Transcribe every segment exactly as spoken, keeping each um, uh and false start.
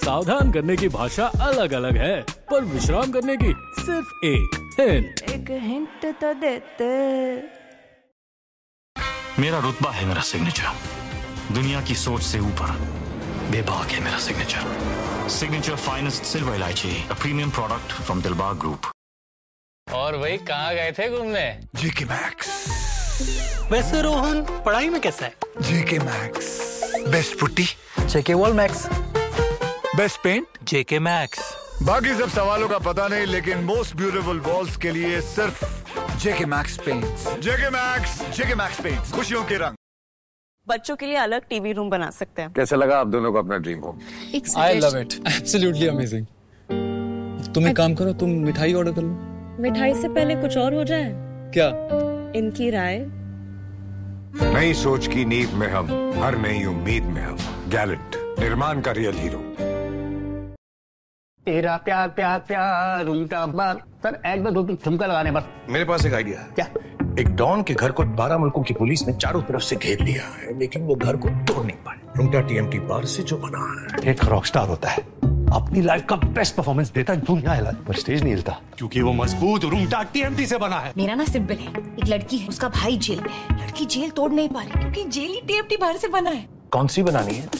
सावधान करने की भाषा अलग अलग है, पर विश्राम करने की सिर्फ एक हिंट। एक हिंट तो देते। मेरा रुतबा है मेरा सिग्नेचर, दुनिया की सोच से ऊपर बेबाक है मेरा सिग्नेचर। सिग्नेचर फाइनेस्ट सिल्वर इलायची, a premium product from Dilbag group. और वही कहाँ गए थे घूमने? जेके मैक्स। वैसे रोहन पढ़ाई में कैसा है? जेके मैक्स बेस्ट पुट्टी, जेके वॉल मैक्स बेस्ट पेंट, जेके मैक्स। बाकी सब सवालों का पता नहीं, लेकिन मोस्ट ब्यूटीफुल वॉल्स के लिए सिर्फ जेके मैक्स पेंट्स। जेके मैक्स, जेके मैक्स पेंट्स, खुशियों के रंग। बच्चों के लिए अलग टीवी रूम बना सकते हैं। कैसा लगा आप दोनों को अपना dream home? I love it, absolutely amazing. तुम एक काम करो, तुम मिठाई ऑर्डर कर लो। मिठाई से पहले कुछ और हो जाए क्या? इनकी राय। नई सोच की नींव में हम, हर नई उम्मीद में हम। गैलेंट, निर्माण का रियल हीरो। तेरा प्यार प्यार प्यार उनका बार। सर एक बार दो तीन ठुमका लगाने बस। मेरे पास एक आइडिया है। क्या? एक डॉन के घर को बारह मुल्कों की पुलिस ने चारों तरफ से घेर लिया है, लेकिन वो घर को तोड़ नहीं पाए। रुंगटा टीएमटी बार से जो बना है, एक रॉकस्टार होता है, अपनी लाइफ का बेस्ट परफॉर्मेंस देता है, दुनिया हिला पर स्टेज नहीं हिलता, क्योंकि वो मजबूत रुंगटा टीएमटी से बना है। मेरा ना सिंपल है, एक लड़की है, उसका भाई जेल में है, लड़की जेल तोड़ नहीं पा रही क्योंकि जेल ही टीएमटी बाहर से बना है। कौन सी बनानी है?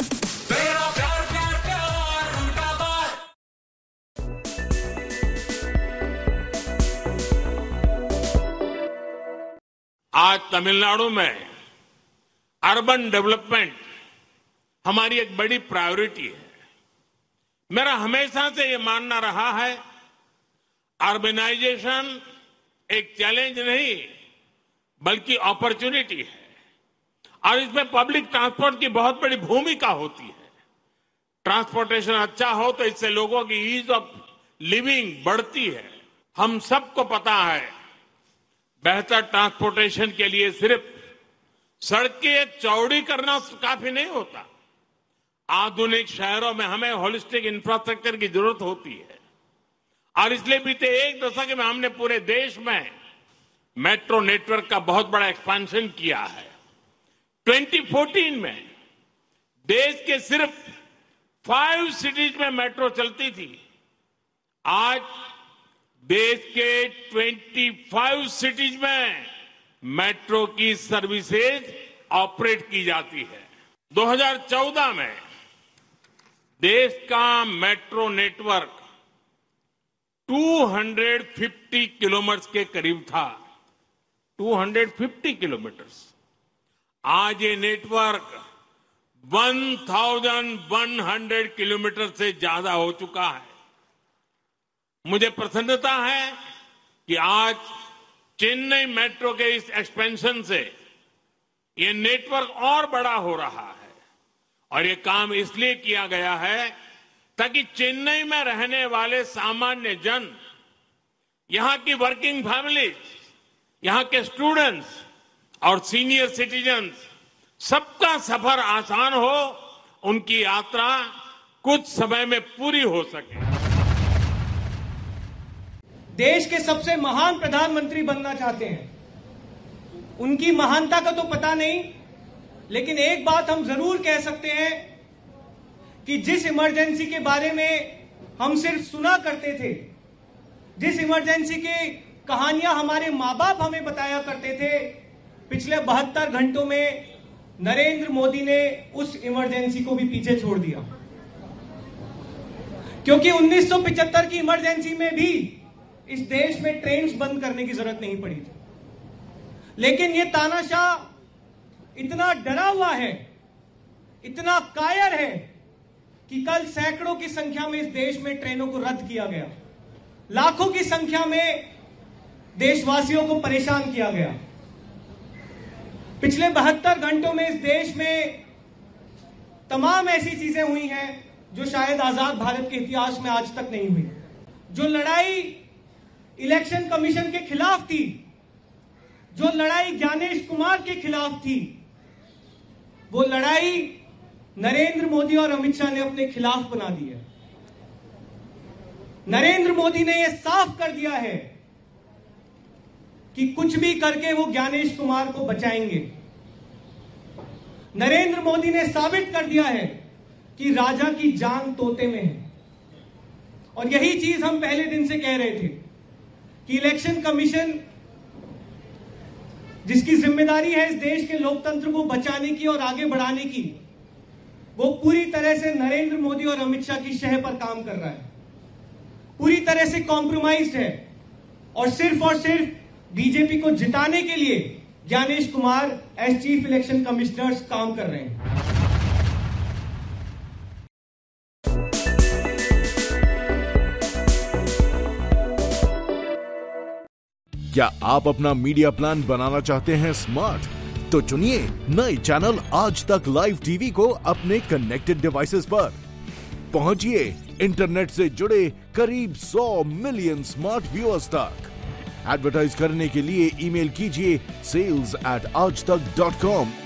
आज तमिलनाडु में अर्बन डेवलपमेंट हमारी एक बड़ी प्रायोरिटी है। मेरा हमेशा से ये मानना रहा है, अर्बनाइजेशन एक चैलेंज नहीं बल्कि अपॉर्चुनिटी है और इसमें पब्लिक ट्रांसपोर्ट की बहुत बड़ी भूमिका होती है। ट्रांसपोर्टेशन अच्छा हो तो इससे लोगों की ईज ऑफ लिविंग बढ़ती है। हम सबको पता है, बेहतर ट्रांसपोर्टेशन के लिए सिर्फ सड़कें चौड़ी करना काफी नहीं होता। आधुनिक शहरों में हमें होलिस्टिक इंफ्रास्ट्रक्चर की जरूरत होती है और इसलिए बीते एक दशक में हमने पूरे देश में मेट्रो नेटवर्क का बहुत बड़ा एक्सपेंशन किया है। दो हज़ार चौदह में देश के सिर्फ फाइव सिटीज में मेट्रो चलती थी। आज देश के पच्चीस सिटीज में मेट्रो की सर्विसेज ऑपरेट की जाती है। दो हज़ार चौदह में देश का मेट्रो नेटवर्क दो सौ पचास किलोमीटर के करीब था। दो सौ पचास किलोमीटर। आज ये नेटवर्क एक हज़ार किलोमीटर से ज्यादा हो चुका है। मुझे प्रसन्नता है कि आज चेन्नई मेट्रो के इस एक्सपेंशन से ये नेटवर्क और बड़ा हो रहा है और ये काम इसलिए किया गया है ताकि चेन्नई में रहने वाले सामान्य जन, यहां की वर्किंग फैमिलीज, यहां के स्टूडेंट्स और सीनियर सिटीजन्स, सबका सफर आसान हो, उनकी यात्रा कुछ समय में पूरी हो सके। देश के सबसे महान प्रधानमंत्री बनना चाहते हैं। उनकी महानता का तो पता नहीं, लेकिन एक बात हम जरूर कह सकते हैं कि जिस इमरजेंसी के बारे में हम सिर्फ सुना करते थे, जिस इमरजेंसी की कहानियां हमारे माँ बाप हमें बताया करते थे, पिछले बहत्तर घंटों में नरेंद्र मोदी ने उस इमरजेंसी को भी पीछे छोड़ दिया। क्योंकि उन्नीस सौ पचहत्तर की इमरजेंसी में भी इस देश में ट्रेन्स बंद करने की जरूरत नहीं पड़ी थी, लेकिन ये तानाशाह इतना डरा हुआ है, इतना कायर है कि कल सैकड़ों की संख्या में इस देश में ट्रेनों को रद्द किया गया, लाखों की संख्या में देशवासियों को परेशान किया गया। पिछले बहत्तर घंटों में इस देश में तमाम ऐसी चीजें हुई हैं जो शायद आजाद भारत के इतिहास में आज तक नहीं हुई। जो लड़ाई इलेक्शन कमीशन के खिलाफ थी, जो लड़ाई ज्ञानेश कुमार के खिलाफ थी, वो लड़ाई नरेंद्र मोदी और अमित शाह ने अपने खिलाफ बना दी है। नरेंद्र मोदी ने यह साफ कर दिया है कि कुछ भी करके वो ज्ञानेश कुमार को बचाएंगे। नरेंद्र मोदी ने साबित कर दिया है कि राजा की जान तोते में है। और यही चीज हम पहले दिन से कह रहे थे कि इलेक्शन कमीशन, जिसकी जिम्मेदारी है इस देश के लोकतंत्र को बचाने की और आगे बढ़ाने की, वो पूरी तरह से नरेंद्र मोदी और अमित शाह की शह पर काम कर रहा है, पूरी तरह से कॉम्प्रोमाइज्ड है और सिर्फ और सिर्फ बीजेपी को जिताने के लिए Gyanesh Kumar as chief election commissioners काम कर रहे हैं। क्या आप अपना मीडिया प्लान बनाना चाहते हैं स्मार्ट? तो चुनिए नए चैनल आज तक लाइव टीवी को अपने कनेक्टेड डिवाइसेस पर। पहुंचिए इंटरनेट से जुड़े करीब सौ मिलियन स्मार्ट व्यूअर्स तक। एडवर्टाइज करने के लिए ईमेल कीजिए सेल्स एट आज तक डॉट कॉम